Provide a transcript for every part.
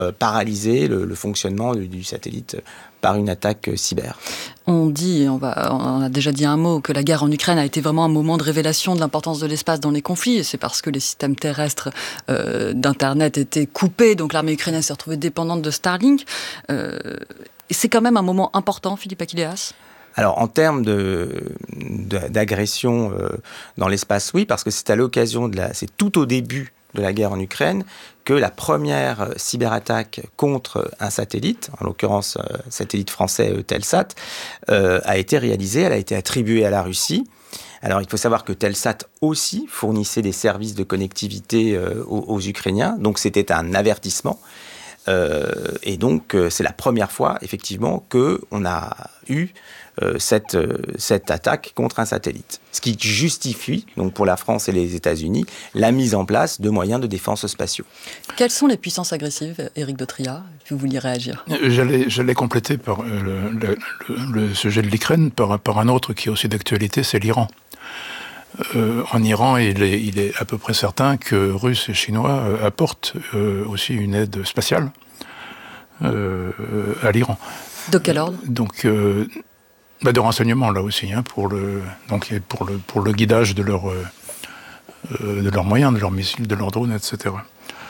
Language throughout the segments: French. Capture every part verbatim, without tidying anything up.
euh, paralyser le, le fonctionnement du, du satellite par une attaque euh, cyber. On dit, on, va, on a déjà dit un mot, que la guerre en Ukraine a été vraiment un moment de révélation de l'importance de l'espace dans les conflits, et c'est parce que les systèmes terrestres euh, d'Internet étaient coupés, donc l'armée ukrainienne s'est retrouvée dépendante de Starlink. Euh, et c'est quand même un moment important, Philippe Achilleas ? Alors, en termes de, de, d'agression euh, dans l'espace, oui, parce que c'est à l'occasion de la... C'est tout au début de la guerre en Ukraine que la première cyberattaque contre un satellite, en l'occurrence euh, satellite français Eutelsat, euh, a été réalisée. Elle a été attribuée à la Russie. Alors, il faut savoir que Telsat aussi fournissait des services de connectivité euh, aux, aux Ukrainiens. Donc, c'était un avertissement. Euh, et donc, euh, c'est la première fois, effectivement, qu'on a eu euh, cette, euh, cette attaque contre un satellite. Ce qui justifie, donc pour la France et les États-Unis, la mise en place de moyens de défense spatiaux. Quelles sont les puissances agressives, Éric de Tria ? Vous vouliez réagir ? J'allais, j'allais compléter par, euh, le, le, le, le sujet de l'Ukraine par, par un autre qui est aussi d'actualité, c'est l'Iran. Euh, en Iran, il est, il est à peu près certain que Russes et Chinois euh, apportent euh, aussi une aide spatiale euh, à l'Iran. De quel ordre ? Donc, euh, bah de renseignement là aussi, hein, pour le, donc pour le pour le guidage de leurs euh, de leurs moyens, de leurs missiles, de leurs drones, et cetera.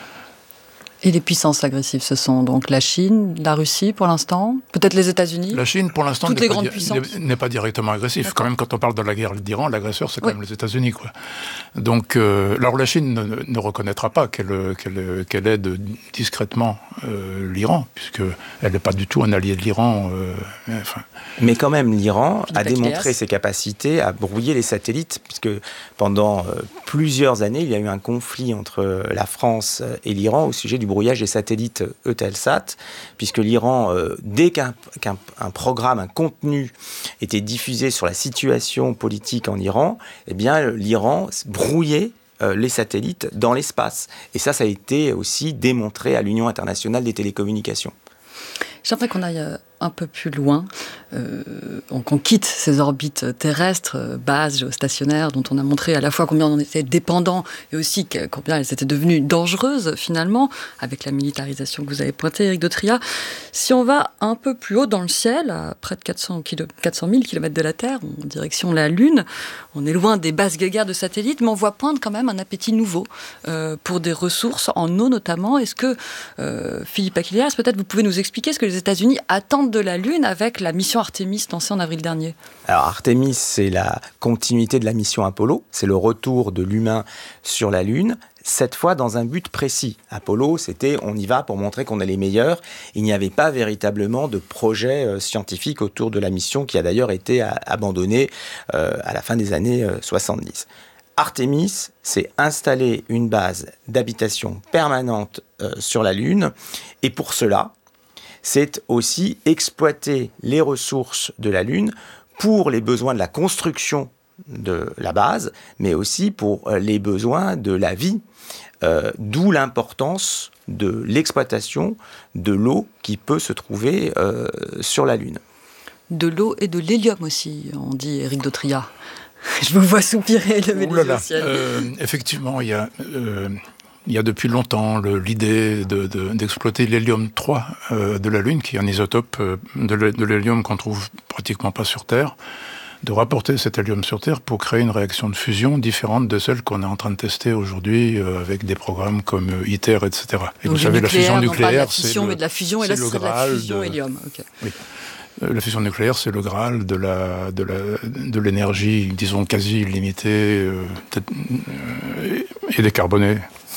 Et les puissances agressives, ce sont donc la Chine, la Russie pour l'instant, peut-être les États-Unis. La Chine, pour l'instant, toutes n'est, les pas grandes di- puissances. n'est pas directement agressif. D'accord. Quand même, quand on parle de la guerre d'Iran, l'agresseur, c'est quand oui. même les États-Unis, quoi. Donc, euh, alors la Chine ne, ne reconnaîtra pas qu'elle, qu'elle, qu'elle aide discrètement euh, l'Iran, puisque elle n'est pas du tout un allié de l'Iran. Euh, enfin. Mais quand même, l'Iran Philippe a démontré Achilleas. ses capacités à brouiller les satellites, puisque pendant euh, plusieurs années, il y a eu un conflit entre la France et l'Iran au sujet du brouillage des satellites Eutelsat, puisque l'Iran, euh, dès qu'un, qu'un un programme, un contenu était diffusé sur la situation politique en Iran, eh bien, l'Iran brouillait euh, les satellites dans l'espace. Et ça, ça a été aussi démontré à l'Union internationale des télécommunications. J'aimerais qu'on aille un peu plus loin, euh, qu'on quitte ces orbites terrestres, euh, bases, géostationnaires, dont on a montré à la fois combien on était dépendant et aussi que, combien elles étaient devenues dangereuses finalement, avec la militarisation que vous avez pointée, Éric de Tria. Si on va un peu plus haut dans le ciel, à près de quatre cent mille kilomètres de la Terre, en direction de la Lune, on est loin des bases guéguerres de satellites, mais on voit poindre quand même un appétit nouveau euh, pour des ressources, en eau notamment. Est-ce que, euh, Philippe Achilleas, peut-être vous pouvez nous expliquer ce que les États-Unis attendent de la Lune avec la mission Artemis lancée en avril dernier? Alors Artemis, c'est la continuité de la mission Apollo, c'est le retour de l'humain sur la Lune, cette fois dans un but précis. Apollo, c'était on y va pour montrer qu'on est les meilleurs. Il n'y avait pas véritablement de projet euh, scientifique autour de la mission qui a d'ailleurs été a, abandonnée euh, à la fin des années euh, soixante-dix. Artemis, c'est installer une base d'habitation permanente euh, sur la Lune, et pour cela, c'est aussi exploiter les ressources de la Lune pour les besoins de la construction de la base, mais aussi pour les besoins de la vie, euh, d'où l'importance de l'exploitation de l'eau qui peut se trouver euh, sur la Lune. De l'eau et de l'hélium aussi, on dit, Éric de Tria. Je vous vois soupirer, lever les yeux au ciel. Euh, effectivement, il y a... Euh, Il y a depuis longtemps le, l'idée de, de, d'exploiter l'hélium trois euh, de la Lune, qui est un isotope euh, de, de l'hélium qu'on trouve pratiquement pas sur Terre, de rapporter cet hélium sur Terre pour créer une réaction de fusion différente de celle qu'on est en train de tester aujourd'hui euh, avec des programmes comme euh, ITER, et cetera. Et donc vous savez, la fusion nucléaire, nucléaire, non pas de la c'est fission, le, mais de la fusion, et là, c'est ce le serait de la Graal fusion de... hélium. Okay. Oui. La fusion nucléaire, c'est le Graal de, la, de, la, de l'énergie, disons, quasi illimitée euh, euh, et décarbonée.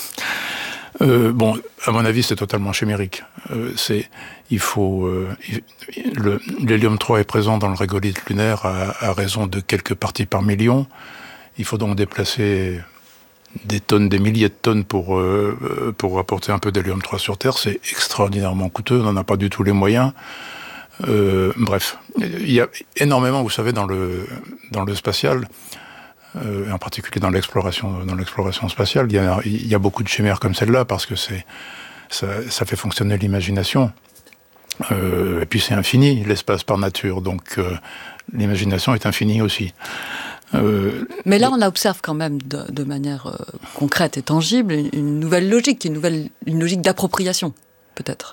Euh, bon, à mon avis, c'est totalement chimérique. Euh, c'est, il faut, euh, il, le, l'hélium trois est présent dans le régolithe lunaire à, à raison de quelques parties par million. Il faut donc déplacer des tonnes, des milliers de tonnes pour, euh, pour apporter un peu d'hélium trois sur Terre. C'est extraordinairement coûteux, on n'en a pas du tout les moyens. Euh, bref, il y a énormément, vous savez, dans le, dans le spatial, Euh, en particulier dans l'exploration, dans l'exploration spatiale, il y a, il y a beaucoup de chimères comme celle-là parce que c'est, ça, ça fait fonctionner l'imagination. Euh, et puis c'est infini, l'espace par nature, donc euh, l'imagination est infinie aussi. Euh, Mais là, on observe quand même de, de manière euh, concrète et tangible une, une nouvelle logique, une, nouvelle, une logique d'appropriation. peut-être.